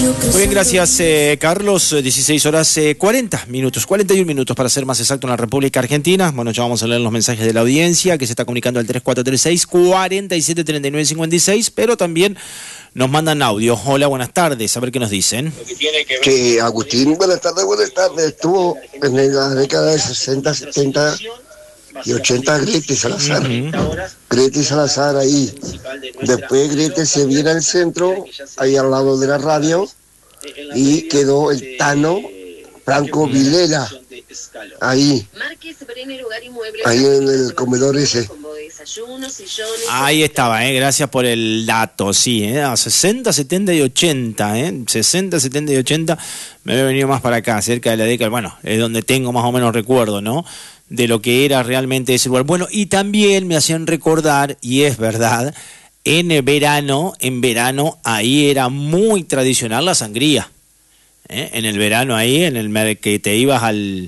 Muy bien, gracias Carlos. 16 horas 40 minutos, 41 minutos para ser más exacto en la República Argentina. Bueno, ya vamos a leer los mensajes de la audiencia que se está comunicando al 3436-473956, pero también nos mandan audio. Hola, buenas tardes, a ver qué nos dicen. Que Agustín, buenas tardes, estuvo en la década de 60, 70 y 80 Grete Salazar. Grete Salazar ahí. Después Grete se viene al centro, ahí al lado de la radio, y quedó el Tano Franco Vilela. Ahí en el comedor ese. Ahí estaba, gracias por el dato, sí, 60, 70 y 80, 60, 70 y 80, me había venido más para acá, cerca de la década, bueno, es donde tengo más o menos recuerdo, ¿no?, de lo que era realmente ese lugar. Bueno, y también me hacían recordar, y es verdad, en verano, ahí era muy tradicional la sangría, en el verano ahí, en el que te ibas al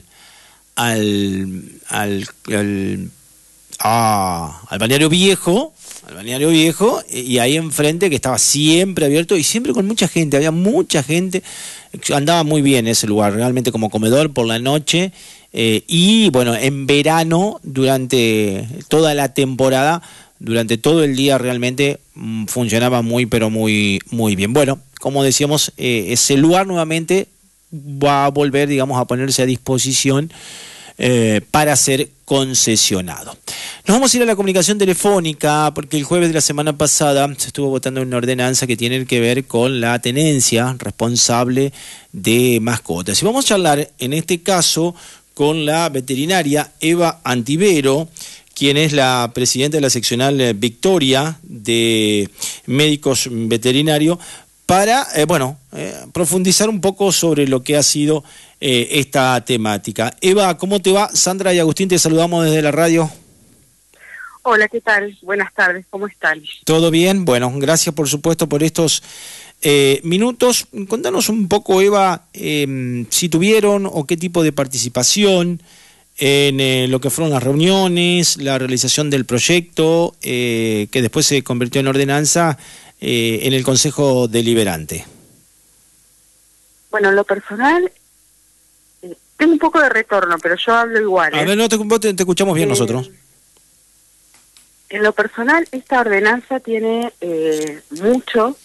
balneario viejo, y ahí enfrente, que estaba siempre abierto y siempre con mucha gente, había mucha gente, andaba muy bien ese lugar, realmente como comedor por la noche, y bueno, en verano, durante toda la temporada, durante todo el día realmente funcionaba muy, pero muy, muy bien. Bueno, como decíamos, ese lugar nuevamente va a volver, digamos, a ponerse a disposición para ser concesionado. Nos vamos a ir a la comunicación telefónica porque el jueves de la semana pasada se estuvo votando una ordenanza que tiene que ver con la tenencia responsable de mascotas. Y vamos a charlar en este caso con la veterinaria Eva Antivero, quien es la presidenta de la seccional Victoria de Médicos Veterinarios, para profundizar un poco sobre lo que ha sido esta temática. Eva, ¿cómo te va? Sandra y Agustín, te saludamos desde la radio. Hola, ¿qué tal? Buenas tardes, ¿cómo están? ¿Todo bien? Bueno, gracias por supuesto por estos minutos. Contanos un poco, Eva, si tuvieron o qué tipo de participación en lo que fueron las reuniones, la realización del proyecto, que después se convirtió en ordenanza en el Consejo Deliberante. Bueno, en lo personal, tengo un poco de retorno, pero yo hablo igual. A ver, no, te escuchamos bien nosotros. En lo personal, esta ordenanza tiene mucho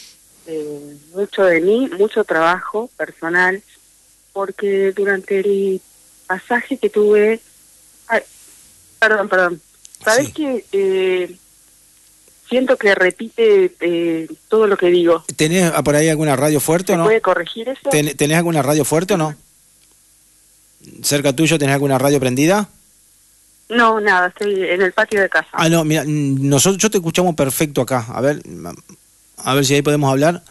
de mí, mucho trabajo personal, porque durante el pasaje que tuve... Perdón. ¿Sabés que siento que repite todo lo que digo? ¿Tenés por ahí alguna radio fuerte o no? ¿Se puede corregir eso? ¿Tenés alguna radio fuerte o no? ¿Cerca tuyo tenés alguna radio prendida? No, nada, estoy en el patio de casa. No, mira, yo te escuchamos perfecto acá. A ver si ahí podemos hablar.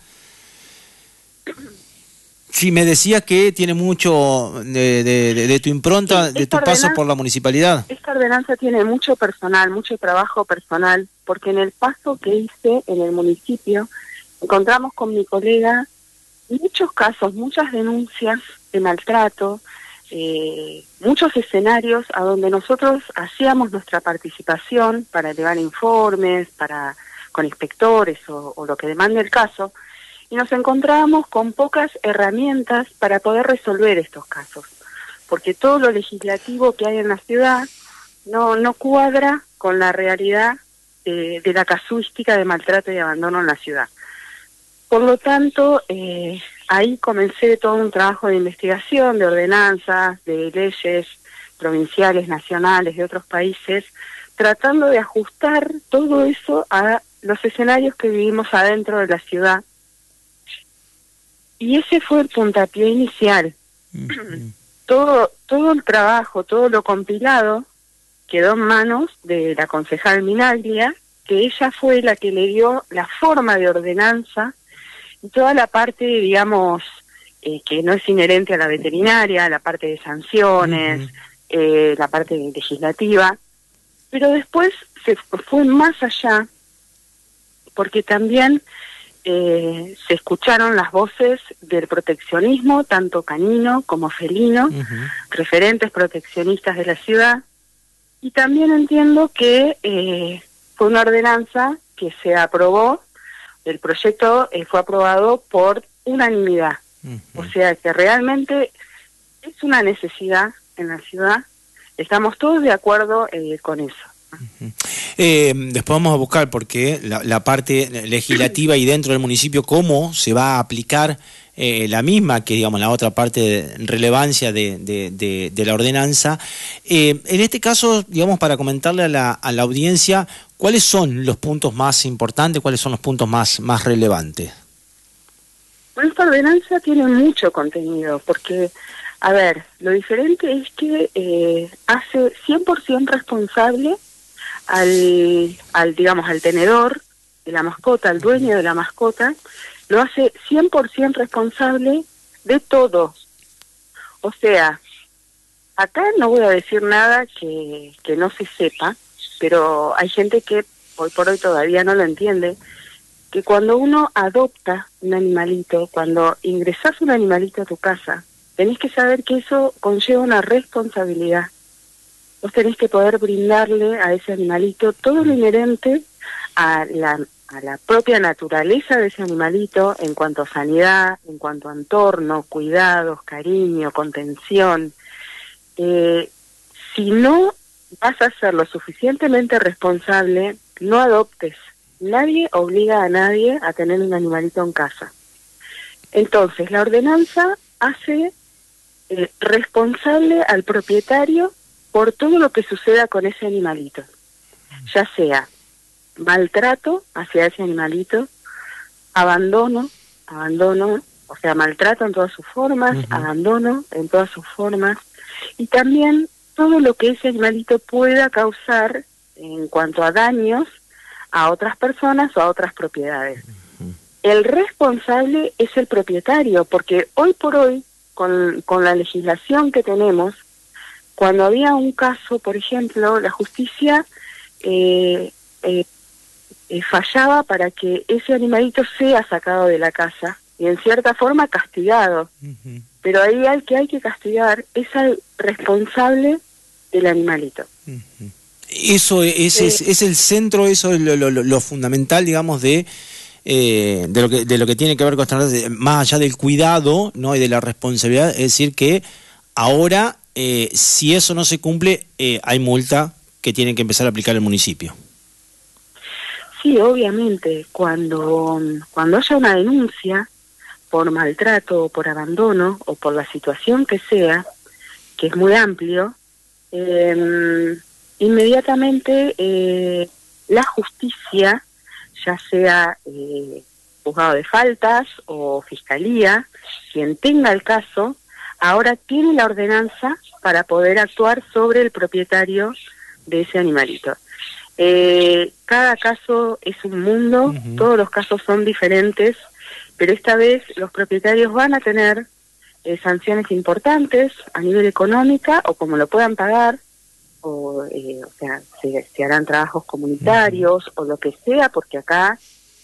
Sí, me decías que tiene mucho de tu impronta, sí, de tu paso por la municipalidad. Esta ordenanza tiene mucho personal, mucho trabajo personal, porque en el paso que hice en el municipio, encontramos con mi colega muchos casos, muchas denuncias de maltrato, muchos escenarios a donde nosotros hacíamos nuestra participación para elevar informes, con inspectores o lo que demande el caso, y nos encontrábamos con pocas herramientas para poder resolver estos casos, porque todo lo legislativo que hay en la ciudad no cuadra con la realidad de la casuística de maltrato y abandono en la ciudad. Por lo tanto, ahí comencé todo un trabajo de investigación, de ordenanzas, de leyes provinciales, nacionales, de otros países, tratando de ajustar todo eso a los escenarios que vivimos adentro de la ciudad. Y ese fue el puntapié inicial. Todo el trabajo, todo lo compilado, quedó en manos de la concejal Minaglia, que ella fue la que le dio la forma de ordenanza y toda la parte, digamos, que no es inherente a la veterinaria, la parte de sanciones, la parte legislativa, pero después se fue más allá, porque también se escucharon las voces del proteccionismo, tanto canino como felino, referentes proteccionistas de la ciudad, y también entiendo que fue una ordenanza que se aprobó. El proyecto fue aprobado por unanimidad. O sea que realmente es una necesidad en la ciudad, estamos todos de acuerdo con eso. Después vamos a buscar, porque la parte legislativa y dentro del municipio, cómo se va a aplicar la misma, que digamos la otra parte de relevancia de la ordenanza. En este caso, digamos, para comentarle a la audiencia, ¿cuáles son los puntos más importantes, cuáles son los puntos más relevantes? Bueno, esta ordenanza tiene mucho contenido, porque, a ver, lo diferente es que hace 100% responsable al tenedor de la mascota, al dueño de la mascota, lo hace 100% responsable de todo. O sea, acá no voy a decir nada que no se sepa, pero hay gente que hoy por hoy todavía no lo entiende, que cuando uno adopta un animalito, cuando ingresás un animalito a tu casa, tenés que saber que eso conlleva una responsabilidad. Vos tenés que poder brindarle a ese animalito todo lo inherente a la propia naturaleza de ese animalito en cuanto a sanidad, en cuanto a entorno, cuidados, cariño, contención. Si no vas a ser lo suficientemente responsable, no adoptes. Nadie obliga a nadie a tener un animalito en casa. Entonces, la ordenanza hace responsable al propietario por todo lo que suceda con ese animalito, ya sea maltrato hacia ese animalito, abandono, o sea, maltrato en todas sus formas, abandono en todas sus formas, y también todo lo que ese animalito pueda causar en cuanto a daños a otras personas o a otras propiedades. El responsable es el propietario, porque hoy por hoy, con la legislación que tenemos, cuando había un caso, por ejemplo, la justicia fallaba para que ese animalito sea sacado de la casa y en cierta forma castigado. Pero ahí hay que castigar es al responsable del animalito. Eso es el centro, eso es lo fundamental, digamos, de lo que tiene que ver con esta, más allá del cuidado, ¿no?, y de la responsabilidad. Es decir, que ahora, si eso no se cumple, hay multa que tiene que empezar a aplicar el municipio. Sí, obviamente, cuando haya una denuncia por maltrato o por abandono o por la situación que sea, que es muy amplio, inmediatamente la justicia, ya sea juzgado de faltas o fiscalía, quien tenga el caso, ahora tiene la ordenanza para poder actuar sobre el propietario de ese animalito. Cada caso es un mundo, todos los casos son diferentes, pero esta vez los propietarios van a tener sanciones importantes a nivel económica, o como lo puedan pagar, o sea, se harán trabajos comunitarios o lo que sea, porque acá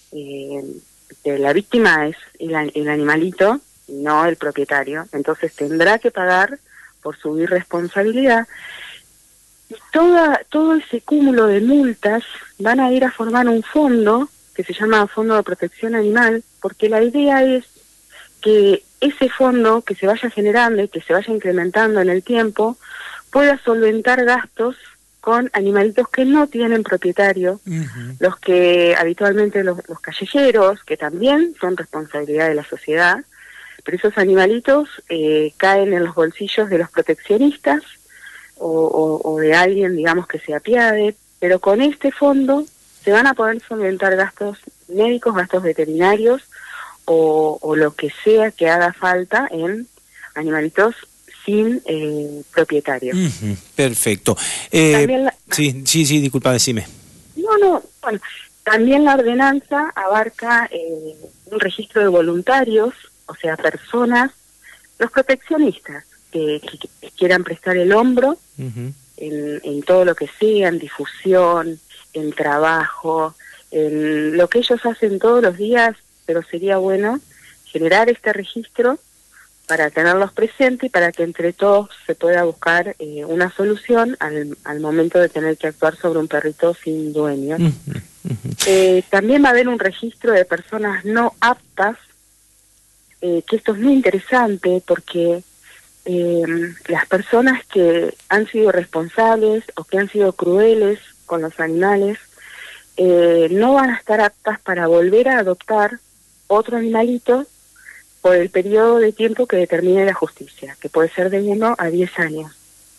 la víctima es el animalito, no el propietario, entonces tendrá que pagar por su irresponsabilidad. Y todo ese cúmulo de multas van a ir a formar un fondo que se llama Fondo de Protección Animal, porque la idea es que ese fondo que se vaya generando y que se vaya incrementando en el tiempo pueda solventar gastos con animalitos que no tienen propietario, los que habitualmente los callejeros, que también son responsabilidad de la sociedad, pero esos animalitos caen en los bolsillos de los proteccionistas o de alguien, digamos, que se apiade, pero con este fondo se van a poder solventar gastos médicos, gastos veterinarios o lo que sea que haga falta en animalitos sin propietario. Perfecto. Sí, disculpa, decime. Bueno, también la ordenanza abarca un registro de voluntarios, o sea, personas, los proteccionistas que quieran prestar el hombro en todo lo que sea, en difusión, en trabajo, en lo que ellos hacen todos los días, pero sería bueno generar este registro para tenerlos presentes y para que entre todos se pueda buscar una solución al momento de tener que actuar sobre un perrito sin dueño. También va a haber un registro de personas no aptas que esto es muy interesante porque las personas que han sido responsables o que han sido crueles con los animales no van a estar aptas para volver a adoptar otro animalito por el periodo de tiempo que determine la justicia, que puede ser de 1 a 10 años.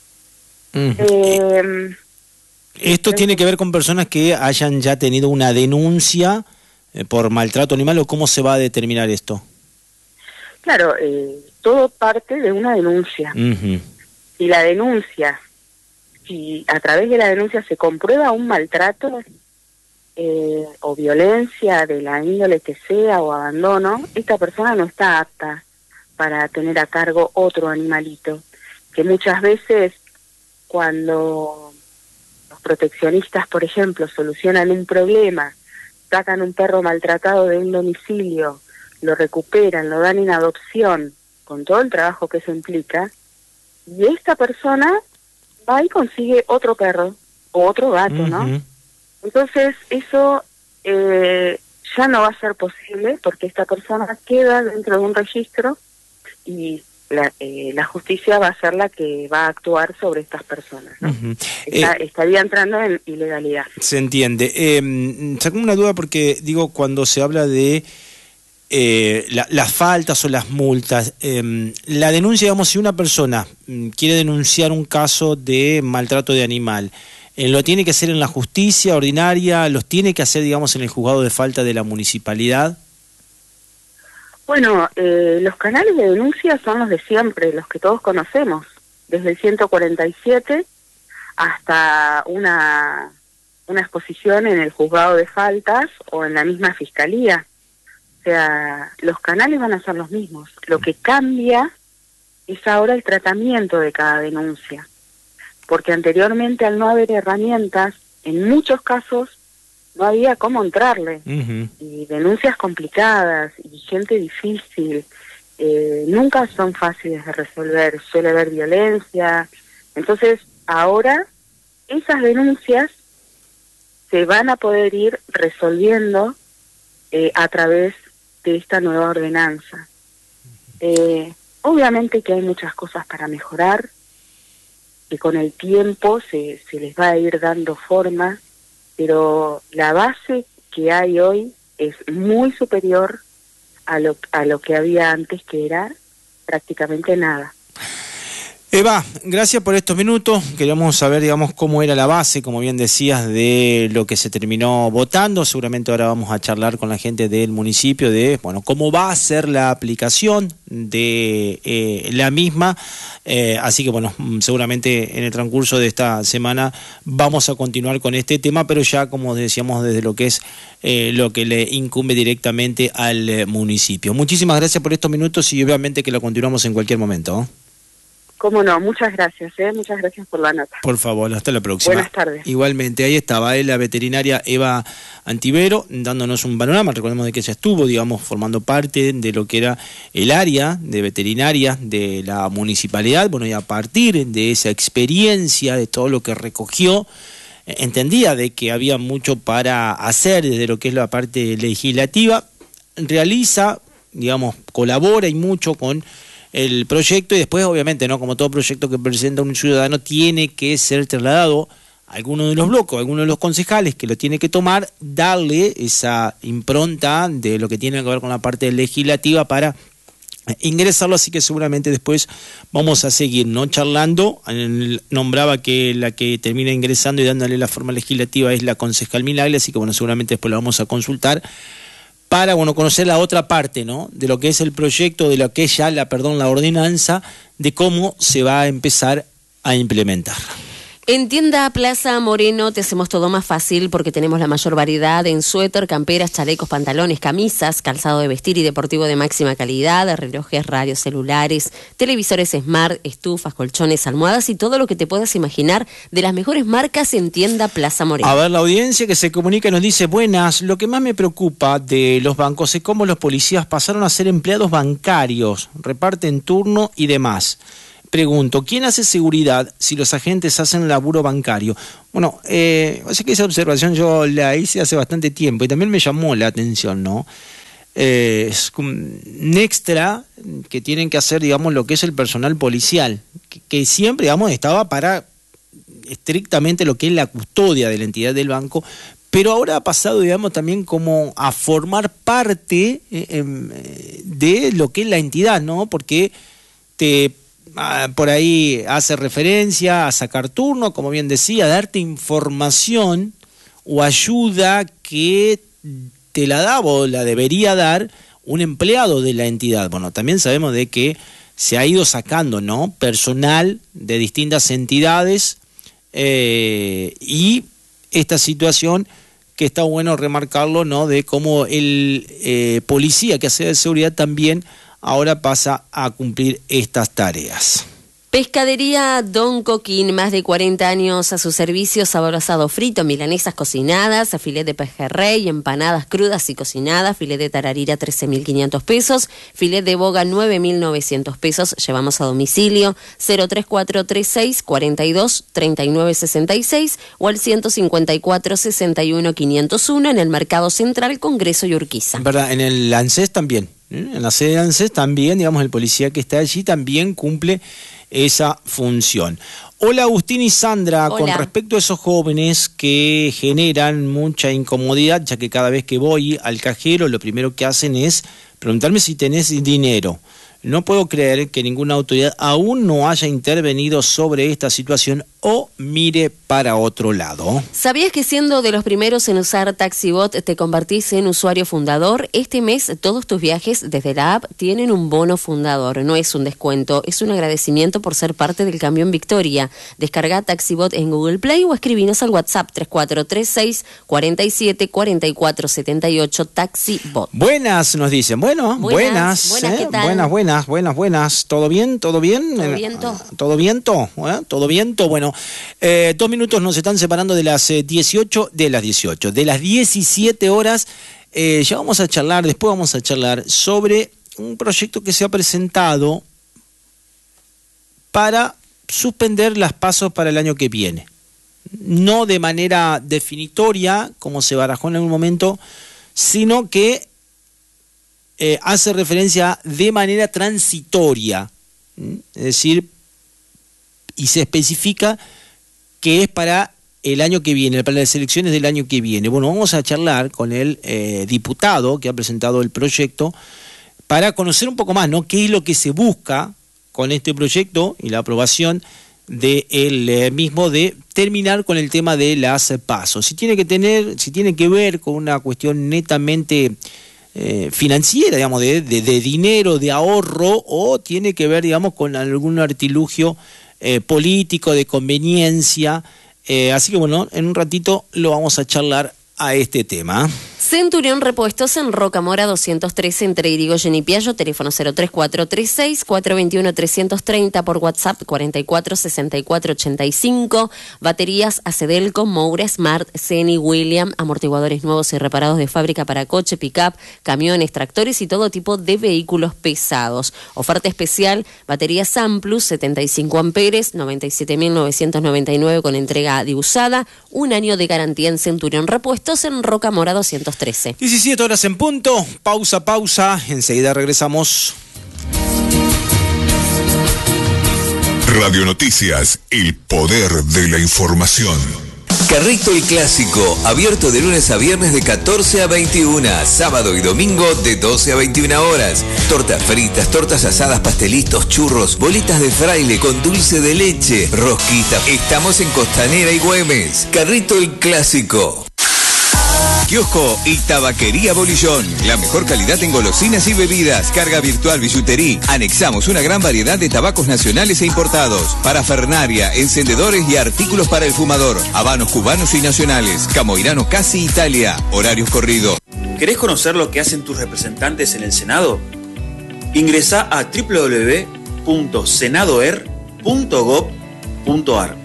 ¿Esto tiene que ver con personas que hayan ya tenido una denuncia por maltrato animal o cómo se va a determinar esto? Claro, todo parte de una denuncia. Y la denuncia, si a través de la denuncia se comprueba un maltrato o violencia de la índole que sea o abandono, esta persona no está apta para tener a cargo otro animalito, que muchas veces cuando los proteccionistas, por ejemplo, solucionan un problema, sacan un perro maltratado de un domicilio, lo recuperan, lo dan en adopción, con todo el trabajo que eso implica, y esta persona va y consigue otro perro o otro gato, ¿no? Entonces eso ya no va a ser posible porque esta persona queda dentro de un registro y la justicia va a ser la que va a actuar sobre estas personas, ¿no? Estaría entrando en ilegalidad. Se entiende. Sacó una duda porque, digo, cuando se habla de las faltas o las multas, la denuncia, digamos, si una persona quiere denunciar un caso de maltrato de animal, ¿lo tiene que hacer en la justicia ordinaria? ¿Los tiene que hacer, digamos, en el juzgado de falta de la municipalidad? Bueno, los canales de denuncia son los de siempre, los que todos conocemos, desde el 147 hasta una exposición en el juzgado de faltas o en la misma fiscalía. O sea, los canales van a ser los mismos. Lo que cambia es ahora el tratamiento de cada denuncia. Porque anteriormente, al no haber herramientas, en muchos casos no había cómo entrarle. Y denuncias complicadas y gente difícil nunca son fáciles de resolver. Suele haber violencia. Entonces, ahora esas denuncias se van a poder ir resolviendo a través de esta nueva ordenanza. Obviamente que hay muchas cosas para mejorar, que con el tiempo se les va a ir dando forma, pero la base que hay hoy es muy superior a lo que había antes, que era prácticamente nada. Eva, gracias por estos minutos. Queríamos saber, digamos, cómo era la base, como bien decías, de lo que se terminó votando. Seguramente ahora vamos a charlar con la gente del municipio de, bueno, cómo va a ser la aplicación de la misma. Así que, bueno, seguramente en el transcurso de esta semana vamos a continuar con este tema, pero ya, como decíamos, desde lo que es lo que le incumbe directamente al municipio. Muchísimas gracias por estos minutos y obviamente que lo continuamos en cualquier momento. Cómo no, muchas gracias, muchas gracias por la nota. Por favor, hasta la próxima. Buenas tardes. Igualmente, ahí estaba la veterinaria Eva Antivero dándonos un panorama. Recordemos de que ella estuvo, digamos, formando parte de lo que era el área de veterinaria de la municipalidad. Bueno, y a partir de esa experiencia, de todo lo que recogió, entendía de que había mucho para hacer desde lo que es la parte legislativa. Realiza, digamos, colabora y mucho con el proyecto y después, obviamente, no, como todo proyecto que presenta un ciudadano, tiene que ser trasladado a alguno de los bloques, a alguno de los concejales que lo tiene que tomar, darle esa impronta de lo que tiene que ver con la parte legislativa para ingresarlo, así que seguramente después vamos a seguir, ¿no?, charlando. Nombraba que la que termina ingresando y dándole la forma legislativa es la concejal Milagre, así que bueno, seguramente después lo vamos a consultar para, bueno, conocer la otra parte, ¿no?, de lo que es el proyecto, de lo que es ya la ordenanza, de cómo se va a empezar a implementar. En Tienda Plaza Moreno te hacemos todo más fácil porque tenemos la mayor variedad en suéter, camperas, chalecos, pantalones, camisas, calzado de vestir y deportivo de máxima calidad, relojes, radios, celulares, televisores smart, estufas, colchones, almohadas y todo lo que te puedas imaginar de las mejores marcas en Tienda Plaza Moreno. A ver, la audiencia que se comunica y nos dice: buenas, lo que más me preocupa de los bancos es cómo los policías pasaron a ser empleados bancarios, reparten turno y demás. Pregunto, ¿quién hace seguridad si los agentes hacen laburo bancario? Bueno, así que esa observación yo la hice hace bastante tiempo y también me llamó la atención, ¿no? es un extra que tienen que hacer, digamos, lo que es el personal policial, que siempre, digamos, estaba para estrictamente lo que es la custodia de la entidad del banco, pero ahora ha pasado, digamos, también como a formar parte de lo que es la entidad, ¿no? Porque por ahí hace referencia a sacar turno, como bien decía, a darte información o ayuda que te la da o la debería dar un empleado de la entidad. Bueno, también sabemos de que se ha ido sacando, ¿no?, personal de distintas entidades, y esta situación que está bueno remarcarlo, ¿no?, de cómo el policía que hace de seguridad también ahora pasa a cumplir estas tareas. Pescadería Don Coquín, más de 40 años a su servicio, sabor asado frito, milanesas cocinadas, filet de pejerrey, empanadas crudas y cocinadas, filet de tararira 13.500 pesos, filet de boga 9.900 pesos, llevamos a domicilio 03436 42 39 66 o al 154 61 501 en el Mercado Central, Congreso y Urquiza. ¿Verdad? En el ANSES también, en la sede de ANSES también, digamos, el policía que está allí también cumple esa función. Hola Agustín y Sandra. Hola. Con respecto a esos jóvenes que generan mucha incomodidad, ya que cada vez que voy al cajero lo primero que hacen es preguntarme si tenés dinero. No puedo creer que ninguna autoridad aún no haya intervenido sobre esta situación o mire para otro lado. ¿Sabías que siendo de los primeros en usar TaxiBot te convertís en usuario fundador? Este mes todos tus viajes desde la app tienen un bono fundador. No es un descuento, es un agradecimiento por ser parte del cambio en Victoria. Descarga TaxiBot en Google Play o escribinos al WhatsApp 3436 47 44 78 TaxiBot. Buenas, nos dicen. Bueno, buenas. ¿Qué tal? Buenas. ¿Todo bien? ¿Todo bien? ¿Todo viento? ¿Todo viento? ¿Todo viento? Bueno, 2 minutos nos están separando de las 17 horas. Ya vamos a charlar, después vamos a charlar sobre un proyecto que se ha presentado para suspender las pasos para el año que viene. No de manera definitoria, como se barajó en algún momento, sino que hace referencia de manera transitoria, es decir, y se especifica que es para el año que viene, para las elecciones del año que viene. Bueno, vamos a charlar con el diputado que ha presentado el proyecto para conocer un poco más, ¿no?, qué es lo que se busca con este proyecto y la aprobación de él mismo, de terminar con el tema de las pasos. Si tiene que ver con una cuestión netamente financiera, digamos, de dinero, de ahorro, o tiene que ver, digamos, con algún artilugio político, de conveniencia. Así que bueno, en un ratito lo vamos a charlar a este tema. Centurión Repuestos en Rocamora 213 entre Irigoyen y Piallo, teléfono 03436 421 330, por WhatsApp 44 64 85, baterías Acedelco, Moura, Smart, Ceni, William, amortiguadores nuevos y reparados de fábrica para coche, pick-up, camiones, tractores y todo tipo de vehículos pesados. Oferta especial, baterías Amplus 75 amperes, 97.999 con entrega de usada, 1 año de garantía en Centurión Repuestos en Rocamora 213. 17 horas en punto, pausa, enseguida regresamos. Radio Noticias, el poder de la información. Carrito el Clásico, abierto de lunes a viernes de 14 a 21, sábado y domingo de 12 a 21 horas. Tortas fritas, tortas asadas, pastelitos, churros, bolitas de fraile con dulce de leche, rosquita. Estamos en Costanera y Güemes. Carrito el Clásico. Kiosco y Tabaquería Bolillón. La mejor calidad en golosinas y bebidas. Carga virtual, billutería. Anexamos una gran variedad de tabacos nacionales e importados. Parafernaria, encendedores y artículos para el fumador. Habanos cubanos y nacionales. Camoirano Casi Italia. Horarios corridos. ¿Querés conocer lo que hacen tus representantes en el Senado? Ingresá a www.senadoer.gov.ar.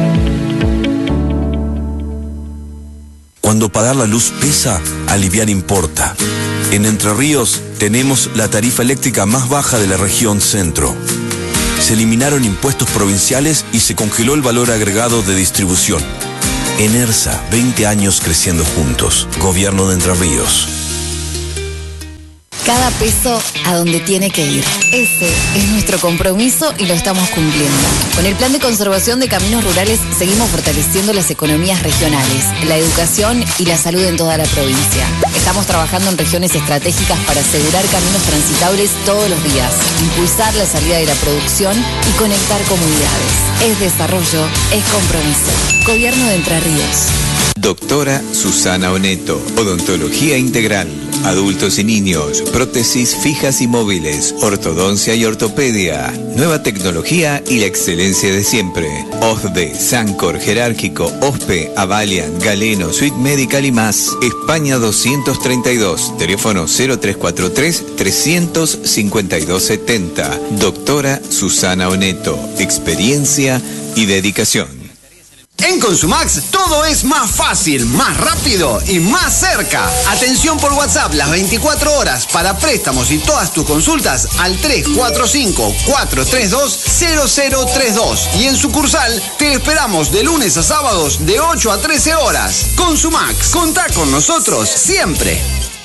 Cuando pagar la luz pesa, aliviar importa. En Entre Ríos tenemos la tarifa eléctrica más baja de la región centro. Se eliminaron impuestos provinciales y se congeló el valor agregado de distribución. Enersa, 20 años creciendo juntos. Gobierno de Entre Ríos. Cada peso a donde tiene que ir. Ese es nuestro compromiso y lo estamos cumpliendo. Con el Plan de Conservación de Caminos Rurales seguimos fortaleciendo las economías regionales, la educación y la salud en toda la provincia. Estamos trabajando en regiones estratégicas para asegurar caminos transitables todos los días, impulsar la salida de la producción y conectar comunidades. Es desarrollo, es compromiso. Gobierno de Entre Ríos. Doctora Susana Oneto, odontología integral, adultos y niños, prótesis fijas y móviles, ortodoncia y ortopedia, nueva tecnología y la excelencia de siempre. OSDE, Sancor, Jerárquico, OSPE, Avalian, Galeno, Suite Medical y más. España 232, teléfono 0343-352-70. Doctora Susana Oneto, experiencia y dedicación. En Consumax todo es más fácil, más rápido y más cerca. Atención por WhatsApp las 24 horas para préstamos y todas tus consultas al 345-432-0032. Y en sucursal te esperamos de lunes a sábados de 8 a 13 horas. Consumax, contá con nosotros siempre.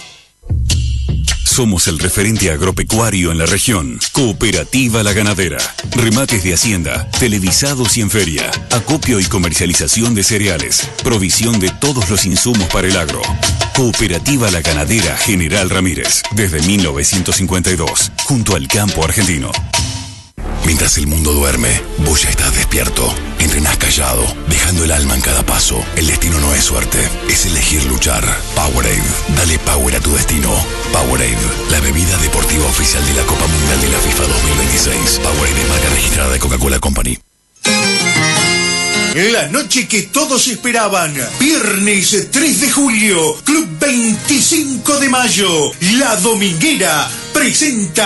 Somos el referente agropecuario en la región. Cooperativa La Ganadera. Remates de hacienda, televisados y en feria. Acopio y comercialización de cereales. Provisión de todos los insumos para el agro. Cooperativa La Ganadera General Ramírez. Desde 1952. Junto al campo argentino. Mientras el mundo duerme, vos ya estás despierto. Entrenás callado, dejando el alma en cada paso. El destino no es suerte, es elegir luchar. Powerade, dale power a tu destino. Powerade, la bebida deportiva oficial de la Copa Mundial de la FIFA 2026. Powerade es marca registrada de Coca-Cola Company. La noche que todos esperaban, viernes 3 de julio, Club 25 de Mayo, La Dominguera presenta